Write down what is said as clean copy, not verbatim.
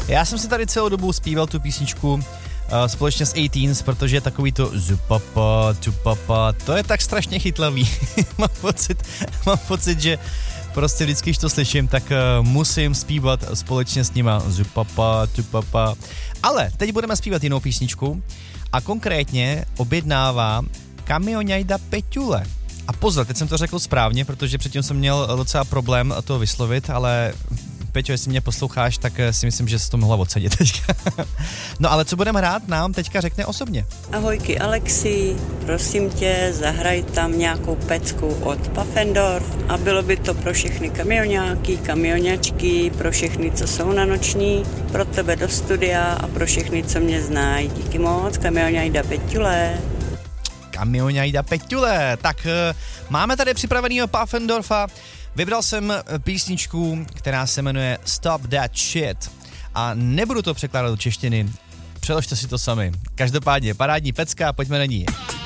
Já jsem si tady celou dobu zpíval tu písničku společně s 18, protože je takový to zupapa, tupapa, to je tak strašně chytlavý. mám pocit, že prostě vždycky, když to slyším, tak musím zpívat společně s nima zupapa, tupapa. Ale teď budeme zpívat jinou písničku a konkrétně objednává Kamionajda Peťule. A pozor, teď jsem to řekl správně, protože předtím jsem měl docela problém to vyslovit, ale Peťo, jestli mě posloucháš, tak si myslím, že jsi to mohla odsadit teďka. No ale co budeme hrát, nám teďka řekne osobně. Ahojky Alexi, prosím tě, zahraj tam nějakou pecku od Pfaffendorf a bylo by to pro všechny kamioňáky, kamioňačky, pro všechny, co jsou na noční, pro tebe do studia a pro všechny, co mě znají. Díky moc, Kamionajda Peťule. Kamionajda Peťule. Tak máme tady připravenýho Pfaffendorfa. Vybral jsem písničku, která se jmenuje Stop That Shit a nebudu to překládat do češtiny, přeložte si to sami. Každopádně parádní pecka, pojďme na ní.